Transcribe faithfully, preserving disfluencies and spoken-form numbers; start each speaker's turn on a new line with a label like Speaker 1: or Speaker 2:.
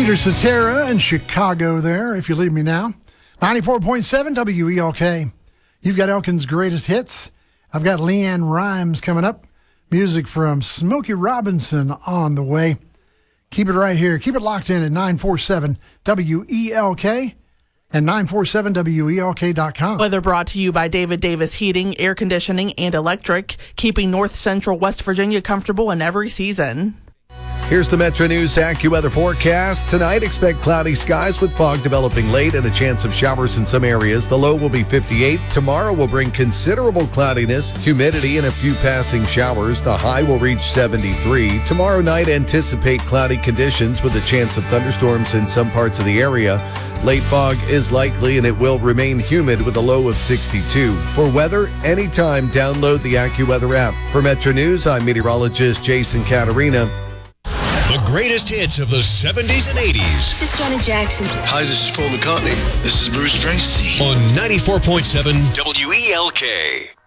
Speaker 1: Peter Cetera in Chicago there, If You Leave Me Now. ninety-four point seven W E L K. You've got Elkin's greatest hits. I've got Leanne Rimes coming up. Music from Smokey Robinson on the way. Keep it right here. Keep it locked in at nine four seven W E L K and nine four seven W E L K dot com.
Speaker 2: Weather brought to you by David Davis Heating, Air Conditioning, and Electric, keeping North Central West Virginia comfortable in every season.
Speaker 3: Here's the Metro News AccuWeather forecast. Tonight, expect cloudy skies with fog developing late and a chance of showers in some areas. The low will be fifty-eight. Tomorrow will bring considerable cloudiness, humidity, and a few passing showers. The high will reach seventy-three. Tomorrow night, anticipate cloudy conditions with a chance of thunderstorms in some parts of the area. Late fog is likely and it will remain humid with a low of sixty-two. For weather, anytime, download the AccuWeather app. For Metro News, I'm meteorologist Jason Caterina.
Speaker 4: The greatest hits of the seventies and eighties.
Speaker 5: This is Janet Jackson.
Speaker 6: Hi, this is Paul McCartney. This is Bruce Springsteen.
Speaker 4: On ninety-four point seven W E L K.